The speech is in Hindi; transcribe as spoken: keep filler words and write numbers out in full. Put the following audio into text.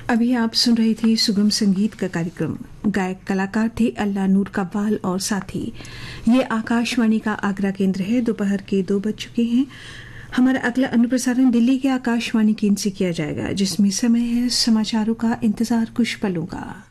अभी आप सुन रही थी सुगम संगीत का कार्यक्रम। गायक कलाकार थे अल्लाह नूर कव्वाल और साथी। ये आकाशवाणी का आगरा केंद्र है। दोपहर के दो बज चुके हैं। हमारा अगला अनुप्रसारण दिल्ली के आकाशवाणी केंद्र से किया जाएगा, जिसमें समय है समाचारों का इंतजार कुछ पलों का।